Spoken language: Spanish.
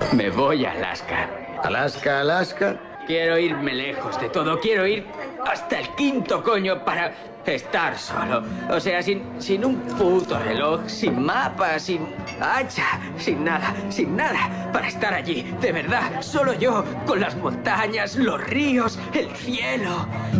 Me voy a Alaska. Alaska, Alaska. Quiero irme lejos de todo. Quiero ir hasta el quinto coño para estar solo. O sea, sin un puto reloj, sin mapa, sin hacha, sin nada, sin nada. Para estar allí, de verdad, solo yo, con las montañas, los ríos, el cielo.